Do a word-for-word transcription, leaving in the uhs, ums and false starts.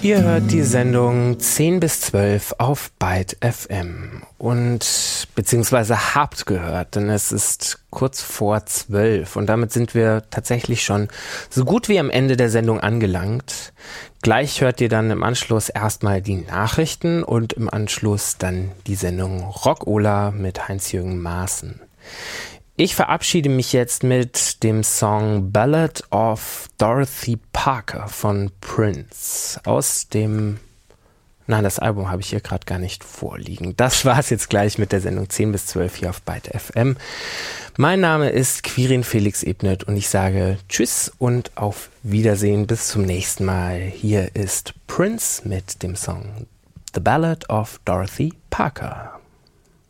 Ihr hört die Sendung zehn bis zwölf auf Byte F M und beziehungsweise habt gehört, denn es ist kurz vor zwölf und damit sind wir tatsächlich schon so gut wie am Ende der Sendung angelangt. Gleich hört ihr dann im Anschluss erstmal die Nachrichten und im Anschluss dann die Sendung Rock-Ola mit Heinz-Jürgen Maaßen. Ich verabschiede mich jetzt mit dem Song Ballad of Dorothy Parker von Prince aus dem... Nein, das Album habe ich hier gerade gar nicht vorliegen. Das war es jetzt gleich mit der Sendung zehn bis zwölf hier auf Byte F M. Mein Name ist Quirin Felix Ebnet und ich sage Tschüss und auf Wiedersehen. Bis zum nächsten Mal. Hier ist Prince mit dem Song The Ballad of Dorothy Parker.